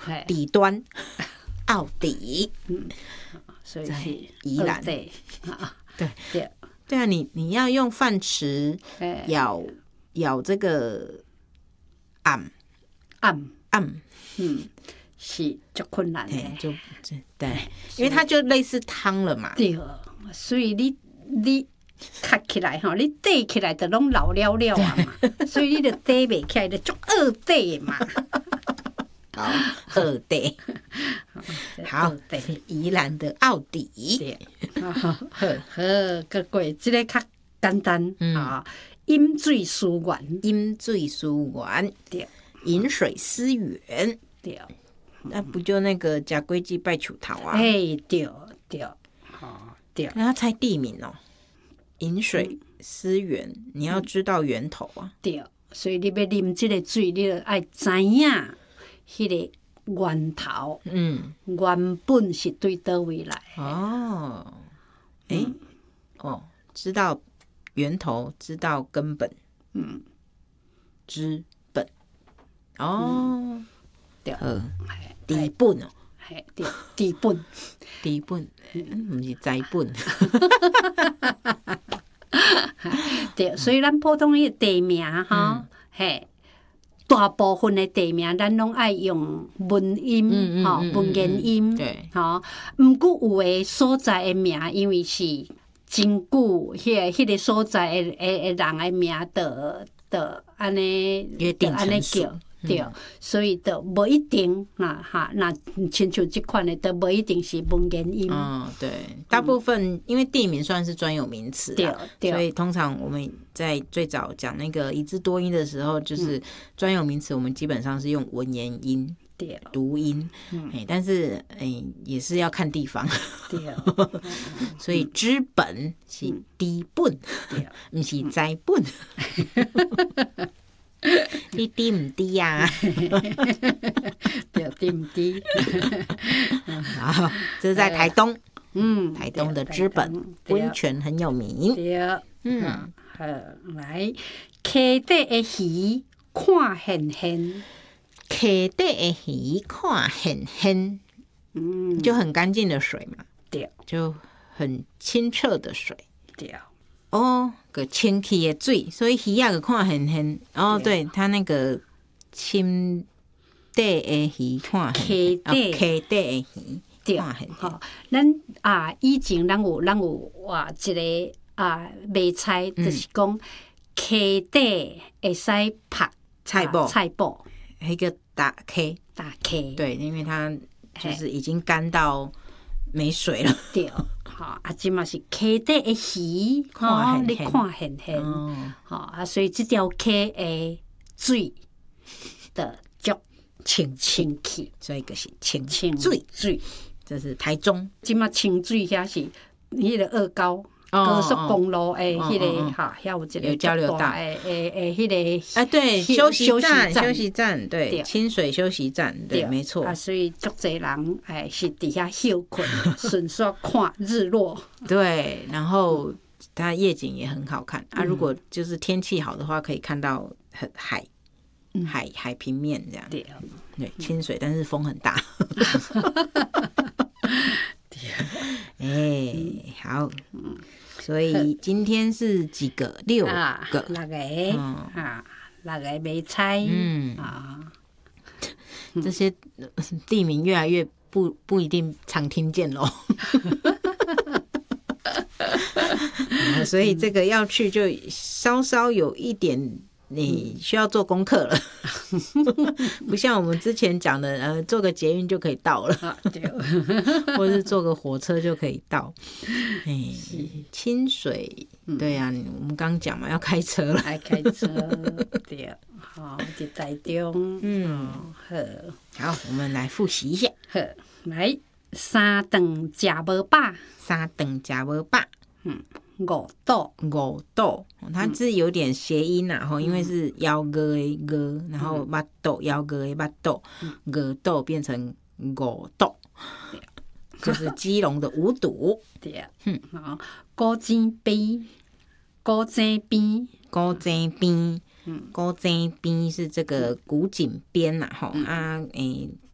底端奥底， 所以是宜兰。 对对对对啊，你要用饭匙咬这个暗， 是足困难的， 就对，因为它就类似汤了嘛。 对，所以你卡起来吼，你底起来就拢老了了啊嘛，所以你就底袂起来，就足二底嘛。 好，二底，好，宜兰的奥底。 好，个过这个较简单啊，饮水思源， 饮水思源， 对， 饮水思源， 对。 那不就那个假龟记拜树头啊？ 哎，对，对， 那要猜地名哦。饮水思源，你要知道源头啊。 对，所以你要啉这个水，你就要知影迄个源头，原本是对倒位来的。 哦，知道源头，知道根本，知本， 对， 底本哦， 对，底本， 底本，不是栽本。 对，所以咱普通的地名哈，大部分的地名咱拢爱用文音，文言音， 对， 毋过有的所在的名，因为是真久，迄个所在的人的名，就安尼约定成熟。 对，所以就无一定那亲像这款的，都无一定是文言音。 对，大部分因为地名算是专有名词， 对， 所以通常我们在最早讲那个一字多音的时候，就是专有名词，我们基本上是用文言音。 对， 读音，但是也是要看地方， 对， 所以知本是底本，不是栽本。你低唔低啊？ 对，低唔低？ 好，这是在台东，台东的知本温泉很有名。 对，好，来，溪底的鱼看现现， 溪底的鱼看现现，就很干净的水嘛， 对， 就很清澈的水， 对。 个清气的水，所以鱼啊个看现现。对，它那个清底的鱼看现现，溪底的鱼对，好，咱以前咱有一个卖菜，就是讲溪底会使拍菜脯， 那个大溪，对，因为它就是已经干到没水了。 对。即嘛是溪底的鱼，你看现现，所以这条溪的水的足清气， 所以就是清水， 这是台中。 即嘛清水遐是迄个二高速公路的迄个遐有一个交流道迄个对，休息站，对，清水休息站，对，没错。 所以足侪人是伫遐休困，顺续看日落。 对，然后它夜景也很好看啊。如果就是天气好的话，可以看到海平面这样。对，清水，但是风很大。好，所以今天是几个？6个 ，6个没猜。 这些地名越来越不一定常听见咯。所以这个要去就稍稍有一点你需要做功课了。不像我们之前讲的坐个捷运就可以到了，或是坐个火车就可以到。清水，对啊，我们刚讲嘛，要开车了， 爱开车。对，好，在台中。 好，我们来复习一下。 好，来3顿吃无饱 ，3顿吃无饱。 5肚， 它是有点谐音啊，因为是腰哥的哥，然后巴肚腰哥的巴肚，5肚变成5肚，就是基隆的五堵。 对，古井边古井边是这个古井边呐，